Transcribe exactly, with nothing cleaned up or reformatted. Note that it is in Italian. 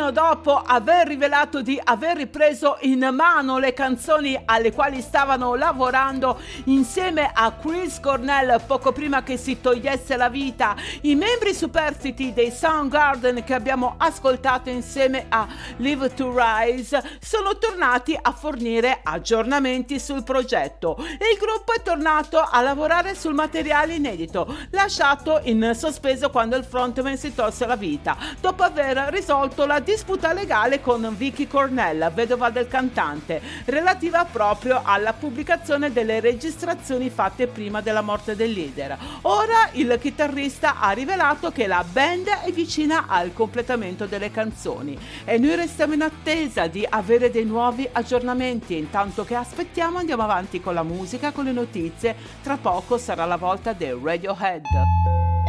giorno dopo aver rivelato di aver ripreso in mano le canzoni alle quali stavano lavorando insieme a Chris Cornell poco prima che si togliesse la vita, i membri superstiti dei Soundgarden che abbiamo ascoltato insieme a Live to Rise sono tornati a fornire aggiornamenti sul progetto e il gruppo è tornato a lavorare sul materiale inedito lasciato in sospeso quando il frontman si tolse la vita dopo aver risolto la disputa legale con Vicky Cornell, vedova del cantante, relativa proprio alla pubblicazione delle registrazioni fatte prima della morte del leader. Ora il chitarrista ha rivelato che la band è vicina al completamento delle canzoni e noi restiamo in attesa di avere dei nuovi aggiornamenti. Intanto che aspettiamo andiamo avanti con la musica, con le notizie. Tra poco sarà la volta del Radiohead.